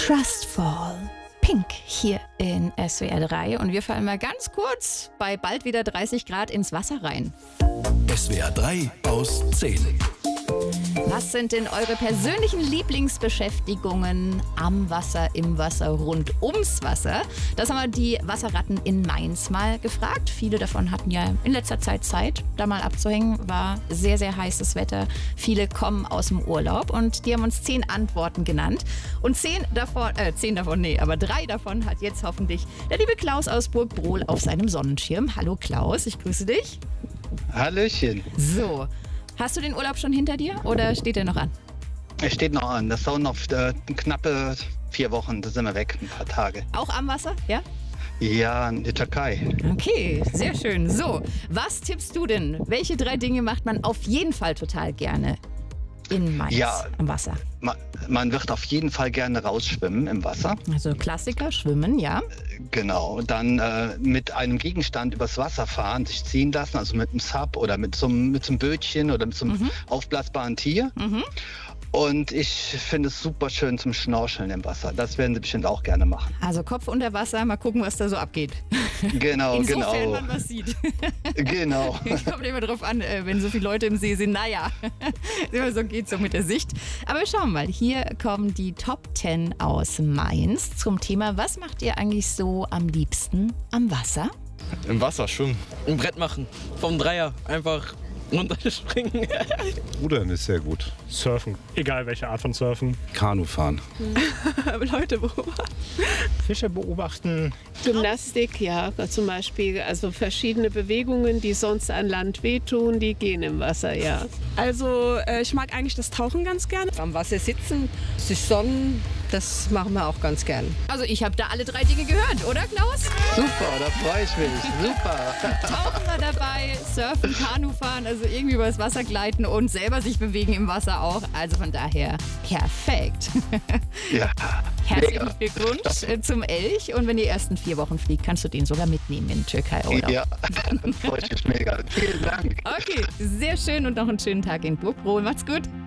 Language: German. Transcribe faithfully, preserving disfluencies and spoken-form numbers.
Trustful. Pink hier in S W R drei und wir fallen mal ganz kurz bei bald wieder dreißig Grad ins Wasser rein. S W R drei aus zehn. Was sind denn eure persönlichen Lieblingsbeschäftigungen am Wasser, im Wasser, rund ums Wasser? Das haben wir die Wasserratten in Mainz mal gefragt. Viele davon hatten ja in letzter Zeit Zeit, da mal abzuhängen. War sehr, sehr heißes Wetter. Viele kommen aus dem Urlaub und die haben uns zehn Antworten genannt. Und zehn davon, äh, zehn davon, nee, aber drei davon hat jetzt hoffentlich der liebe Klaus aus Burgbrohl auf seinem Sonnenschirm. Hallo Klaus, ich grüße dich. Hallöchen. So. Hast du den Urlaub schon hinter dir oder steht der noch an? Es steht noch an. Das dauert noch äh, knappe vier Wochen. Da sind wir weg, ein paar Tage. Auch am Wasser, ja? Ja, in der Türkei. Okay, sehr schön. So, was tippst du denn? Welche drei Dinge macht man auf jeden Fall total gerne in Mainz Ja. am Wasser? Man, man wird auf jeden Fall gerne rausschwimmen im Wasser. Also Klassiker, Schwimmen, ja. Genau. Dann äh, mit einem Gegenstand übers Wasser fahren, sich ziehen lassen, also mit einem Sub oder mit so einem, mit so einem Bötchen oder mit so einem Mhm. aufblasbaren Tier. Mhm. Und ich finde es super schön zum Schnorcheln im Wasser. Das werden sie bestimmt auch gerne machen. Also Kopf unter Wasser, mal gucken, was da so abgeht. Genau, Insofern genau. man was sieht. Genau. Kommt immer drauf an, äh, wenn so viele Leute im See sind, naja, immer so geht's so mit der Sicht. Aber wir schauen mal, hier kommen die Top zehn aus Mainz zum Thema, was macht ihr eigentlich so am liebsten am Wasser? Im Wasser schwimmen. Ein Brett machen. Vom Dreier. Einfach runterspringen. Rudern ist sehr gut. Surfen, egal welche Art von Surfen. Kanu fahren. Leute beobachten. Fische beobachten. Gymnastik, ja, zum Beispiel. Also verschiedene Bewegungen, die sonst an Land wehtun, die gehen im Wasser, ja. Also äh, ich mag eigentlich das Tauchen ganz gerne. Am Wasser sitzen, sich sonnen, das machen wir auch ganz gern. Also ich habe da alle drei Dinge gehört, oder Klaus? Super, da freue ich mich. Super. Tauchen war dabei, Surfen, Kanu fahren, also irgendwie übers Wasser gleiten und selber sich bewegen im Wasser auch. Also von daher perfekt. Ja. Herzlichen Mega. Glückwunsch äh, zum Elch und wenn die ersten vier Wochen fliegt, kannst du den sogar mitnehmen in Türkei, oder? Ja, freue ich mich mega. Vielen Dank. Okay, sehr schön und noch einen schönen Tag in Burgbrohl. Macht's gut.